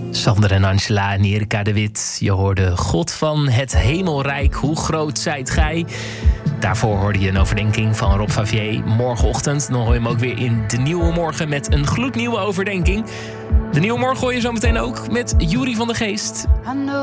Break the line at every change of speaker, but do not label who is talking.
Sander en Angela en Erika de Wit. Je hoorde God van het Hemelrijk, hoe groot zijt gij? Daarvoor hoorde je een overdenking van Rob Favier. Morgenochtend, dan hoor je hem ook weer in De Nieuwe Morgen met een gloednieuwe overdenking. De Nieuwe Morgen hoor je zo meteen ook met Juri van de Geest.